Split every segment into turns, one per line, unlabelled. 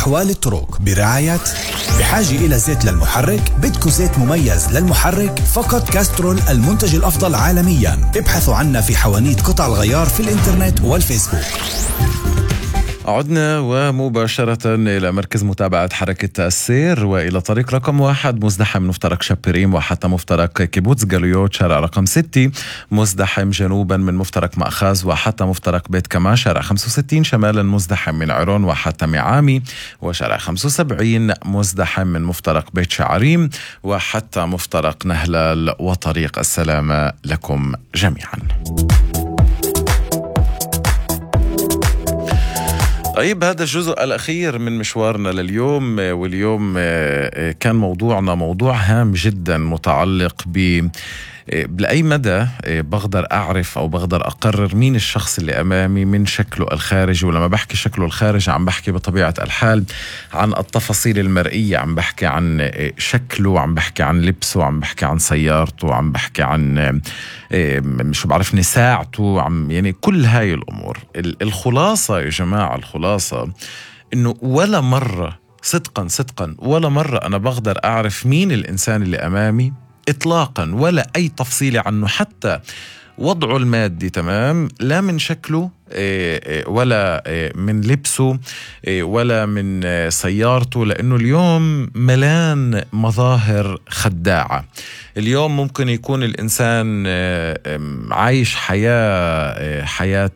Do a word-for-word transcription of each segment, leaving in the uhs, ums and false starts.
أحوال الطرق برعاية بحاجة إلى زيت للمحرك؟ بدكو زيت مميز للمحرك؟ فقط كاسترول المنتج الأفضل عالميا. ابحثوا عنا في حوانيت قطع الغيار في الإنترنت والفيسبوك.
عدنا ومباشرة إلى مركز متابعة حركة السير وإلى طريق رقم واحد مزدحم مفترق شابريم وحتى مفترق كيبوتز جاليوت، شارع رقم ستة مزدحم جنوبا من مفترق مأخاذ وحتى مفترق بيت كما، شارع خمسة وستين شمالا مزدحم من عيرون وحتى معامي، وشارع خمسة وسبعين مزدحم من مفترق بيت شعريم وحتى مفترق نهلال وطريق السلامة لكم جميعا. طيب، هذا الجزء الأخير من مشوارنا لليوم، واليوم كان موضوعنا موضوع هام جدا متعلق ب بلأي مدى بقدر أعرف أو بقدر أقرر مين الشخص اللي أمامي من شكله الخارجي. ولما بحكي شكله الخارجي عم بحكي بطبيعة الحال عن التفاصيل المرئية، عم بحكي عن شكله، عم بحكي عن لبسه، عم بحكي عن سيارته، عم بحكي عن مش بعرفني ساعته، عم يعني كل هاي الأمور. الخلاصة يا جماعة، الخلاصة إنه ولا مرة صدقا صدقا ولا مرة أنا بقدر أعرف مين الإنسان اللي أمامي إطلاقا، ولا أي تفصيلة عنه، حتى وضعه المادي، تمام، لا من شكله ولا من لبسه ولا من سيارته، لأنه اليوم ملان مظاهر خداعة. اليوم ممكن يكون الإنسان عايش حياة حياة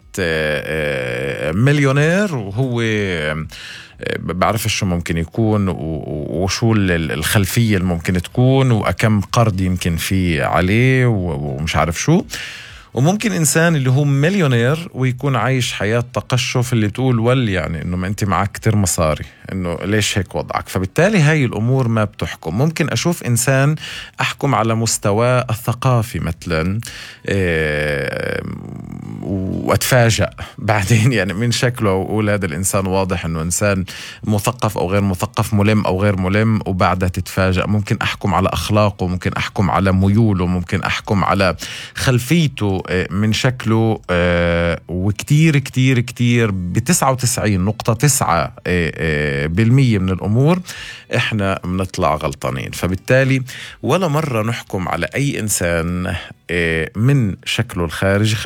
مليونير وهو بعرف شو ممكن يكون وشو الخلفية اللي ممكن تكون وأكم قرض يمكن فيه عليه ومش عارف شو. وممكن إنسان اللي هو مليونير ويكون عايش حياة تقشف اللي تقول ول يعني إنه ما أنت معك كتير مصاري، إنه ليش هيك وضعك. فبالتالي هاي الأمور ما بتحكم. ممكن أشوف إنسان أحكم على مستوى الثقافي مثلا إيه وأتفاجأ بعدين يعني من شكله وأقول هذا الإنسان واضح إنه إنسان مثقف أو غير مثقف، ملم أو غير ملم، وبعدها تتفاجأ. ممكن أحكم على أخلاقه، ممكن أحكم على ميوله، ممكن أحكم على خلفيته من شكله، وكتير كتير كتير بتسعة وتسعين نقطة تسعة بالمية من الأمور إحنا بنطلع غلطانين. فبالتالي ولا مرة نحكم على أي إنسان من شكله الخارجي.